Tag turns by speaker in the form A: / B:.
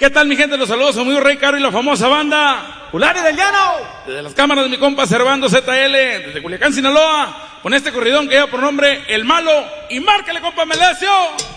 A: ¿Qué tal, mi gente? Los saludos a muy Rey Caro y la famosa banda
B: Ulari del Llano.
A: desde las cámaras de mi compa Servando ZL, desde Culiacán, Sinaloa, con este corridón que lleva por nombre El Malo. Y márcale, compa Melesio.